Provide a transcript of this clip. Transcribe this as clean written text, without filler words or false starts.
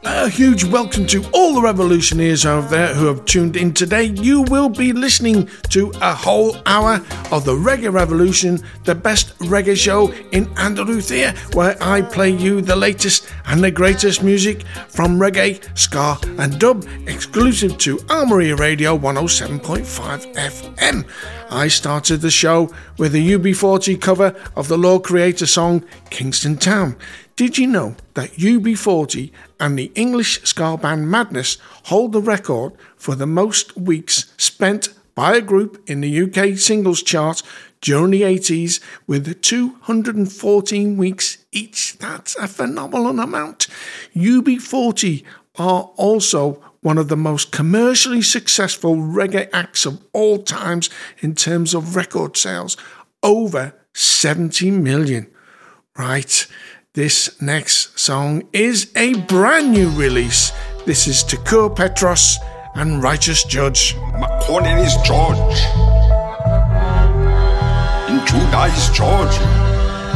A huge welcome to all the revolutionaries out there who have tuned in today. You will be listening to a whole hour of the Reggae Revolution, the best reggae show in Andalusia, where I play you the latest and the greatest music from reggae, ska and dub, exclusive to Armory Radio 107.5 FM. I started the show with a UB40 cover of the Lord Creator song Kingston Town. Did you know that UB40 and the English ska band Madness hold the record for the most weeks spent by a group in the UK singles chart during the 80s with 214 weeks each? That's a phenomenal amount. UB40 are also one of the most commercially successful reggae acts of all times in terms of record sales, over 70 million. Right. This next song is a brand new release. This is Takur Petros and Righteous Judge. My calling is George. In Judah is George.